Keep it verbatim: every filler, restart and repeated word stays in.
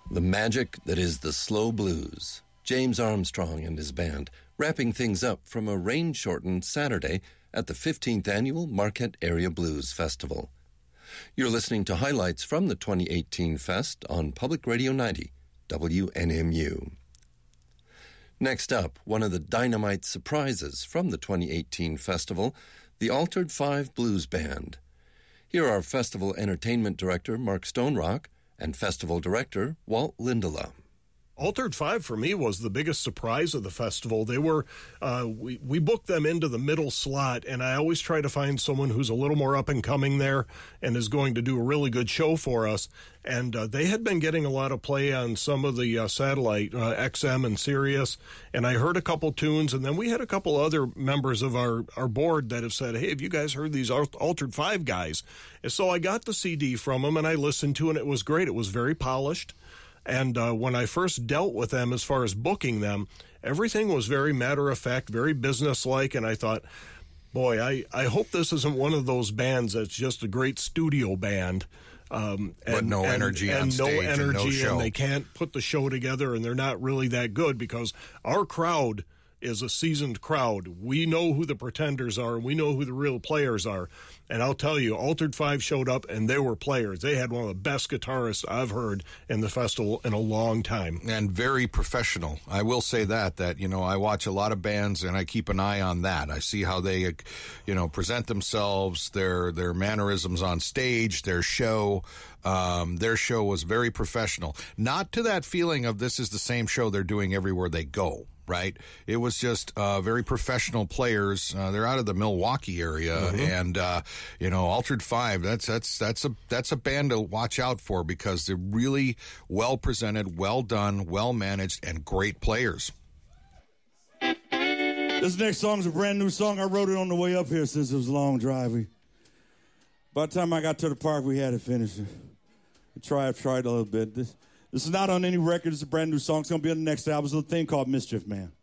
The magic that is the slow blues. James Armstrong and his band, wrapping things up from a rain-shortened Saturday at the fifteenth Annual Marquette Area Blues Festival. You're listening to highlights from the twenty eighteen Fest on Public Radio ninety, W N M U. Next up, one of the dynamite surprises from the twenty eighteen festival, the Altered Five Blues Band. Here are Festival Entertainment Director Mark Stonerock and Festival Director Walt Lindela. Altered Five for me was the biggest surprise of the festival. They were, uh, we, we booked them into the middle slot, and I always try to find someone who's a little more up and coming there and is going to do a really good show for us. And uh, they had been getting a lot of play on some of the uh, satellite, uh, X M and Sirius, and I heard a couple tunes, and then we had a couple other members of our, our board that have said, hey, have you guys heard these Altered Five guys? And so I got the C D from them, and I listened to it, and it was great. It was very polished. And uh, when I first dealt with them as far as booking them, everything was very matter-of-fact, very businesslike, and I thought, boy, I, I hope this isn't one of those bands that's just a great studio band. Um, and, but no and, energy and on no stage energy, and no show. And they can't put the show together, and they're not really that good because our crowd is a seasoned crowd. We know who the pretenders are, and we know who the real players are. And I'll tell you, Altered Five showed up, and they were players. They had one of the best guitarists I've heard in the festival in a long time. And very professional. I will say that, that, you know, I watch a lot of bands, and I keep an eye on that. I see how they, you know, present themselves, their their mannerisms on stage, their show. Um, their show was very professional. Not to that feeling of this is the same show they're doing everywhere they go. Right. It was just uh, very professional players. Uh, they're out of the Milwaukee area, mm-hmm. and uh, you know, Altered Five. That's that's that's a that's a band to watch out for because they're really well presented, well done, well managed, and great players. This next song is a brand new song. I wrote it on the way up here since it was a long drive. We, by the time I got to the park, we had it finished. I tried tried a little bit. This. This is not on any record. It's a brand new song. It's going to be on the next album. It's a thing called Mischief Man.